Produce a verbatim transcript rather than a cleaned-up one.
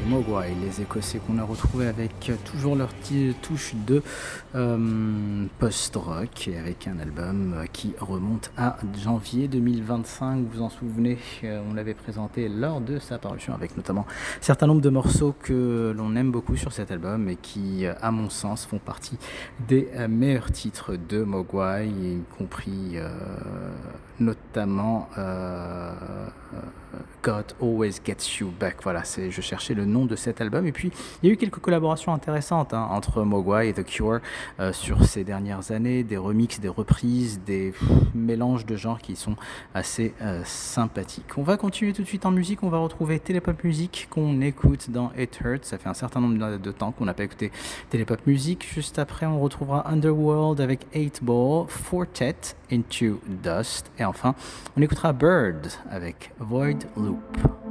Mogwai, les Écossais qu'on a retrouvés avec toujours leur petite touche de euh, post-rock et avec un album qui remonte à janvier deux mille vingt-cinq. Vous vous en souvenez, on l'avait présenté lors de sa parution avec notamment un certain nombre de morceaux que l'on aime beaucoup sur cet album et qui, à mon sens, font partie des meilleurs titres de Mogwai, y compris euh, notamment euh, God Always Gets You Back. Voilà, c'est, je cherchais le nom de cet album. Et puis, il y a eu quelques collaborations intéressantes hein, entre Mogwai et The Cure euh, sur ces dernières années, des remixes, des reprises, des pff, mélanges de genres qui sont assez euh, sympathiques. On va continuer tout de suite en musique. On va retrouver Télépop Music qu'on écoute dans It Hurts. Ça fait un certain nombre de, de temps qu'on n'a pas écouté Télépop Music. Juste après, on retrouvera Underworld avec eight ball, Fortet, Into Dust. Et enfin, on écoutera Bird avec Void Loop.